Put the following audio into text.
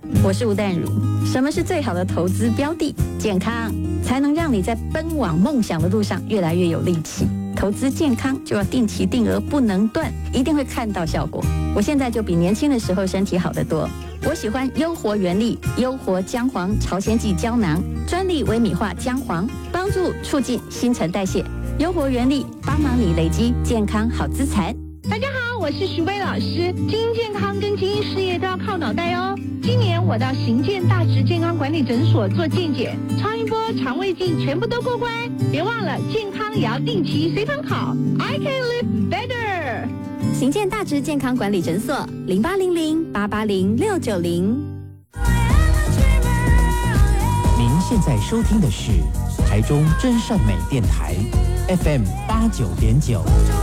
我是吴淡如。什么是最好的投资标的？健康，才能让你在奔往梦想的路上越来越有力气。投资健康就要定期定额，不能断，一定会看到效果。我现在就比年轻的时候身体好得多。我喜欢优活原力、优活姜黄朝鲜蓟胶囊，专利微米化姜黄，帮助促进新陈代谢。优活原力帮忙你累积健康好资产。 大家好，我是徐薇老师。经营健康跟经营事业都要靠脑袋哦。今年我到行健大直健康管理诊所做健检，超音波、肠胃镜全部都过关。别忘了，健康也要定期随堂考。I can live better。 行健大直健康管理诊所0800-880-690。 您现在收听的是台中真善美电台 FM 89.9。